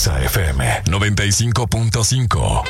Exa FM 95.5.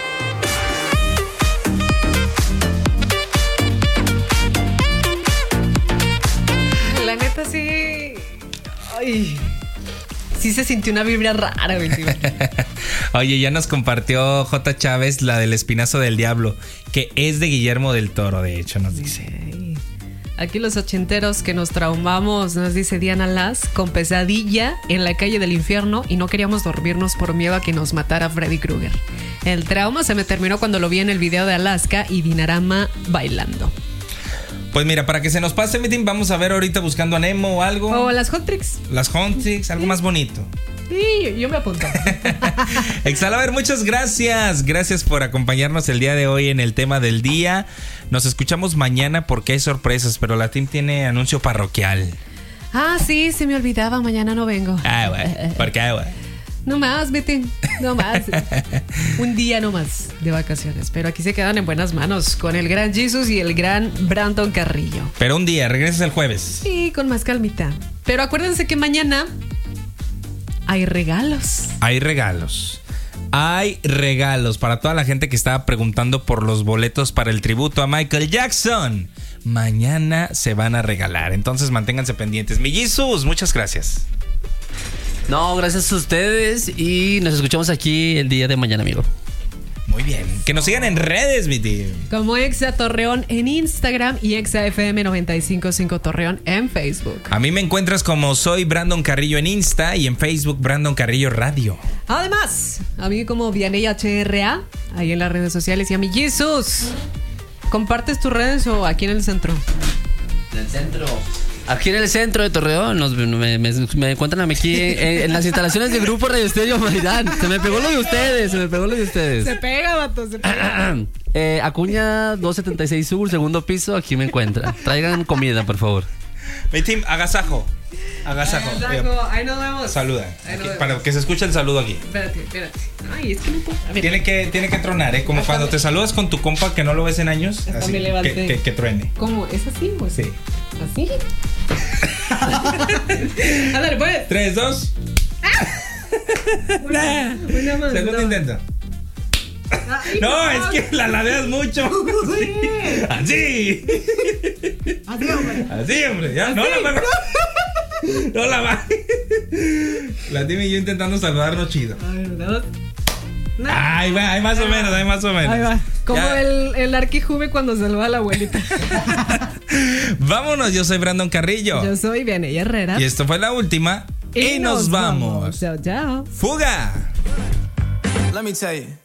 La neta sí. Ay. Sí se sintió una vibra rara, güey. Oye, ya nos compartió J. Chávez la del Espinazo del Diablo, que es de Guillermo del Toro, de hecho, nos dice. Okay. Aquí los ochenteros que nos traumamos, nos dice Diana Las, con pesadilla en la calle del infierno y no queríamos dormirnos por miedo a que nos matara Freddy Krueger. El trauma se me terminó cuando lo vi en el video de Alaska y Dinarama bailando. Pues mira, para que se nos pase, Mitin, vamos a ver ahorita buscando a Nemo o algo. O las Hot Tricks. Las Hot Tricks, algo más bonito. Sí, yo me apunto. Exalaver, muchas gracias. Gracias por acompañarnos el día de hoy en el tema del día. Nos escuchamos mañana porque hay sorpresas, pero la team tiene anuncio parroquial. Ah, sí, se me olvidaba, mañana no vengo. Ah, güey, ¿por qué, güey? No más, Betty, no más. Un día no más de vacaciones. Pero aquí se quedan en buenas manos con el gran Jesus y el gran Brandon Carrillo. Pero un día, regresas el jueves. Sí, con más calmita. Pero acuérdense que mañana hay regalos. Hay regalos. Hay regalos para toda la gente que estaba preguntando por los boletos para el tributo a Michael Jackson. Mañana se van a regalar. Entonces manténganse pendientes. Mi Jesus, muchas gracias. No, gracias a ustedes y nos escuchamos aquí el día de mañana, amigo. Muy bien. Que nos sigan en redes, mi tío. Como Exa Torreón en Instagram y Exa FM 95.5 Torreón en Facebook. A mí me encuentras como soy Brandon Carrillo en Insta y en Facebook Brandon Carrillo Radio. Además, a mí como Vianey HRA, ahí en las redes sociales. Y a mi Jesus, ¿compartes tus redes o aquí en el centro? En el centro. Aquí en el centro de Torreón me encuentran aquí en las instalaciones del grupo Radio Estéreo Maridán. Se me pegó lo de ustedes. Se pega, vato, se pega. Acuña 276 Sur, segundo piso, aquí me encuentran. Traigan comida, por favor. Mi team, agasajo. Ahí nos vemos. Saluda. Ahí nos vemos. Para que se escuche el saludo aquí. Espérate. Ay, es que no puedo. A ver. Tiene que tronar, Como cuando te saludas con tu compa que no lo ves en años. Hasta Así, me levanté. que truene. ¿Cómo? ¿Es así? Pues? Sí. ¿Así? Ándale, pues. 3, 2. Una más. Segundo intento. Ay, No, es que la ladeas mucho. Sí. Así, hombre. Ya, no la mano. No la va. La Tim y yo intentando saludarnos chido. Ay, va, hay más o menos. Ahí va. Como Ya. el Arquijuve cuando saluda a la abuelita. Vámonos, yo soy Brandon Carrillo. Yo soy Vianey Herrera. Y esto fue la última. Y nos vamos. Chao. ¡Fuga! Let me tell you.